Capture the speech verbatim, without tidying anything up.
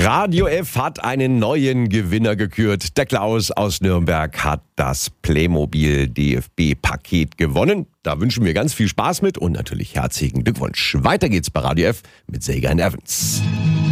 Radio F hat einen neuen Gewinner gekürt. Der Klaus aus Nürnberg hat das Playmobil D F B-Paket gewonnen. Da wünschen wir ganz viel Spaß mit und natürlich herzlichen Glückwunsch. Weiter geht's bei Radio F mit Sagan Evans.